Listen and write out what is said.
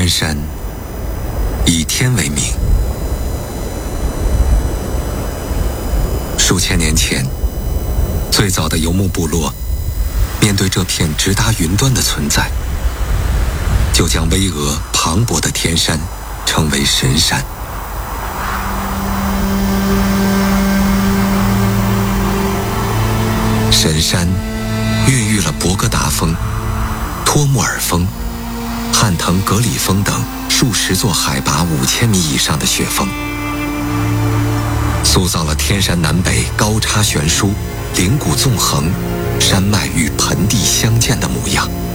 天山以天为名。数千年前，最早的游牧部落面对这片直达云端的存在，就将巍峨磅礴的天山称为神山。神山孕育了博格达峰、托木尔峰、汉腾格里峰等数十座海拔5000米以上的雪峰，塑造了天山南北高差悬殊、岭谷纵横、山脉与盆地相间的模样。